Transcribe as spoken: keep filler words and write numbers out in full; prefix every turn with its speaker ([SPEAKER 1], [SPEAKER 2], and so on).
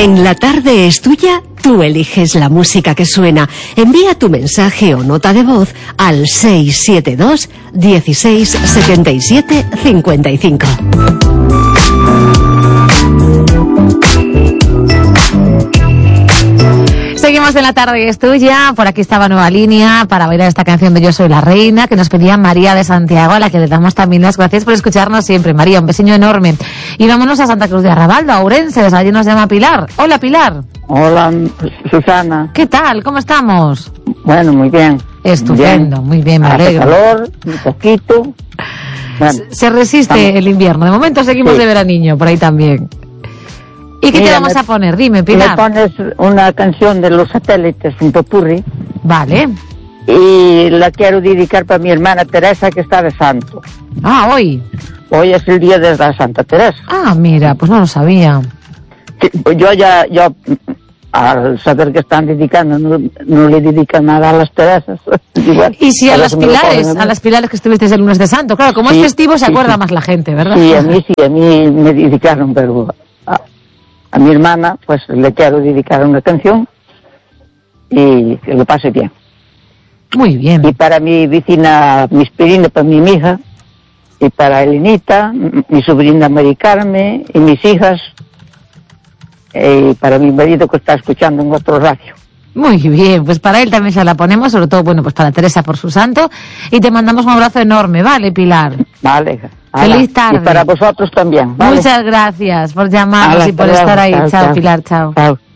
[SPEAKER 1] En La Tarde es Tuya, tú eliges la música que suena. Envía tu mensaje o nota de voz al seis siete dos, dieciséis, setenta y siete, cincuenta y cinco.
[SPEAKER 2] Seguimos en La Tarde es Tuya. Por aquí estaba Nueva Línea para bailar esta canción de Yo Soy la Reina, que nos pedía María de Santiago, a la que le damos también las gracias por escucharnos siempre. María, un besiño enorme. Y vámonos a Santa Cruz de Arrabaldo, a Ourense. Allí nos llama Pilar. Hola, Pilar.
[SPEAKER 3] Hola, Susana.
[SPEAKER 2] ¿Qué tal? ¿Cómo estamos?
[SPEAKER 3] Bueno, muy bien.
[SPEAKER 2] Estupendo, bien. Muy bien, me
[SPEAKER 3] Hace
[SPEAKER 2] alegro.
[SPEAKER 3] calor, un poquito. Bueno,
[SPEAKER 2] se, se resiste
[SPEAKER 3] estamos...
[SPEAKER 2] el invierno. De momento seguimos
[SPEAKER 3] sí.
[SPEAKER 2] de veraniño, por ahí también. ¿Y qué
[SPEAKER 3] Mira,
[SPEAKER 2] te vamos
[SPEAKER 3] me,
[SPEAKER 2] a poner? Dime, Pilar.
[SPEAKER 3] Me pones una canción de Los Satélites, un popurrí.
[SPEAKER 2] Vale.
[SPEAKER 3] Y la quiero dedicar para mi hermana Teresa, que está de santo.
[SPEAKER 2] Ah, hoy.
[SPEAKER 3] Hoy es el día de la Santa Teresa.
[SPEAKER 2] Ah, mira, pues no lo sabía.
[SPEAKER 3] Sí, yo ya, yo, al saber que están dedicando, no, no le dedican nada a las Teresas. Igual,
[SPEAKER 2] y si a, a las Pilares, a, a las Pilares que estuvisteis el lunes de santo, claro, como sí, es festivo se sí, acuerda sí. más la gente, ¿verdad?
[SPEAKER 3] Sí, a mí sí, a mí me dedicaron, pero... A, A mi hermana, pues le quiero dedicar una canción y que lo pase bien.
[SPEAKER 2] Muy bien.
[SPEAKER 3] Y para mi vecina, mi Espirina, para mi hija, y para Elenita, mi sobrina Mari Carmen, y mis hijas, y para mi marido que está escuchando en otro radio.
[SPEAKER 2] Muy bien, pues para él también se la ponemos, sobre todo, bueno, pues para Teresa por su santo, y te mandamos un abrazo enorme, ¿vale, Pilar?
[SPEAKER 3] Vale.
[SPEAKER 2] Feliz tarde.
[SPEAKER 3] Y para vosotros también, ¿vale?
[SPEAKER 2] Muchas gracias por llamarnos Ala, y por estar ahí. Chao, chao, Pilar, chao.
[SPEAKER 3] Chao.